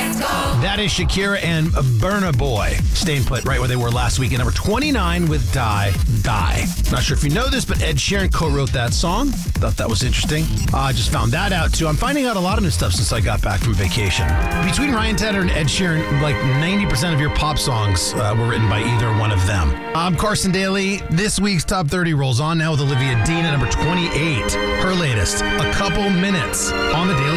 That is Shakira and Burna Boy staying put right where they were last week at number 29 with Die. Not sure if you know this, but Ed Sheeran co-wrote that song. Thought that was interesting. I just found that out too. I'm finding out a lot of new stuff since I got back from vacation. Between Ryan Tedder and Ed Sheeran, like 90% of your pop songs were written by either one of them. I'm Carson Daly. This week's Top 30 rolls on now with Olivia Dean at number 28. Her latest, A Couple Minutes on the Daily